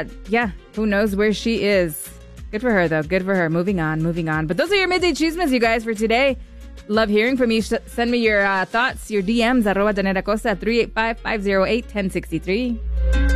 yeah, who knows where she is. Good for her, though. Good for her. Moving on. But those are your Midday Chismes, you guys, for today. Love hearing from you. Send me your thoughts, your DMs, @Danette Acosta at 385-508-1063.